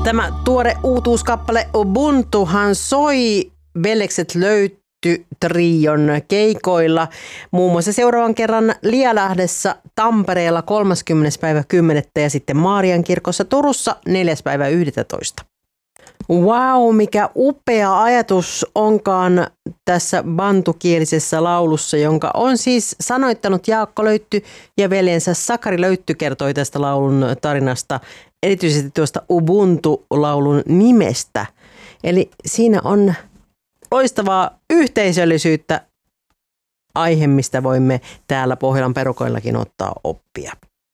Tämä tuore uutuuskappale Ubuntuhan soi Veljekset löyty trion keikoilla muun muassa seuraavan kerran Lialähdessä Tampereella 30.10. ja sitten Mariankirkossa Turussa 4.11. Wow, mikä upea ajatus onkaan tässä bantukielisessä laulussa, jonka on siis sanoittanut Jaakko Löytty ja veljensä Sakari Löytty kertoi tästä laulun tarinasta, erityisesti tuosta Ubuntu-laulun nimestä. Eli siinä on loistavaa yhteisöllisyyttä, aihe, mistä voimme täällä Pohjolan perukoillakin ottaa oppia.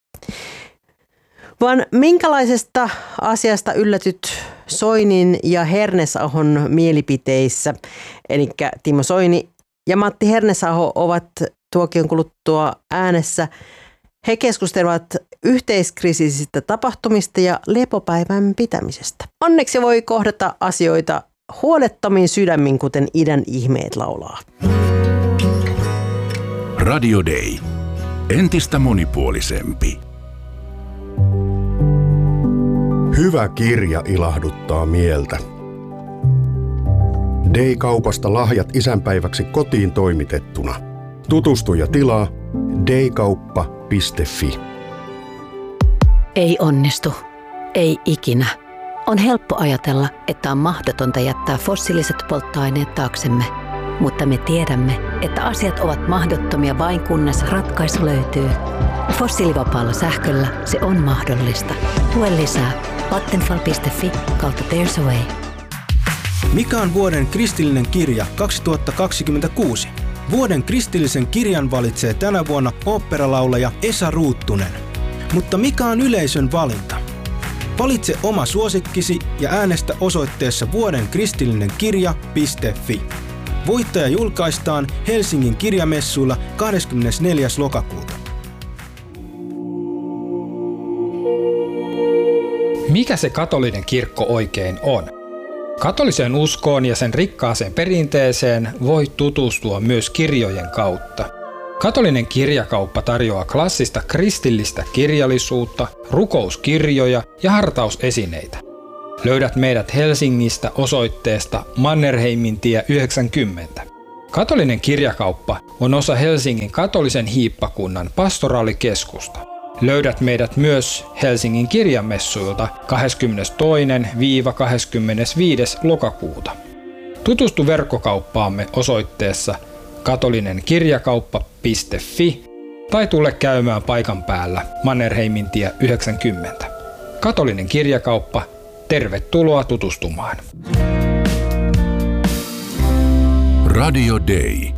Vaan minkälaisesta asiasta yllätyt Soinin ja Hernesahon mielipiteissä? Eli Timo Soini ja Matti Hernesaho ovat tuokion kuluttua äänessä. He keskustelevat yhteiskriisisistä tapahtumista ja lepopäivän pitämisestä. Onneksi voi kohdata asioita huolettomin sydämin, kuten idän ihmeet laulaa. Radio Day. Entistä monipuolisempi. Hyvä kirja ilahduttaa mieltä. Day-kaupasta lahjat isänpäiväksi kotiin toimitettuna. Tutustu ja tilaa daykauppa.fi. Ei onnistu. Ei ikinä. On helppo ajatella, että on mahdotonta jättää fossiiliset polttoaineet taaksemme. Mutta me tiedämme, että asiat ovat mahdottomia vain kunnes ratkaisu löytyy. Fossiilivapaalla sähköllä se on mahdollista. Lue lisää vattenfall.fi/There's a Way. Mikä on vuoden kristillinen kirja 2026? Vuoden kristillisen kirjan valitsee tänä vuonna oopperalaulaja Esa Ruuttunen. Mutta mikä on yleisön valinta? Valitse oma suosikkisi ja äänestä osoitteessa vuodenkristillinen-kirja.fi. Voittaja julkaistaan Helsingin kirjamessuilla 24. lokakuuta. Mikä se katolinen kirkko oikein on? Katoliseen uskoon ja sen rikkaaseen perinteeseen voi tutustua myös kirjojen kautta. Katolinen kirjakauppa tarjoaa klassista kristillistä kirjallisuutta, rukouskirjoja ja hartausesineitä. Löydät meidät Helsingistä osoitteesta Mannerheimintie 90. Katolinen kirjakauppa on osa Helsingin katolisen hiippakunnan pastoraalikeskusta. Löydät meidät myös Helsingin kirjamessuilta 22.–25. lokakuuta. Tutustu verkkokauppaamme osoitteessa katolinenkirjakauppa.fi tai tule käymään paikan päällä Mannerheimintie 90. Katolinen kirjakauppa, tervetuloa tutustumaan. Radio Day.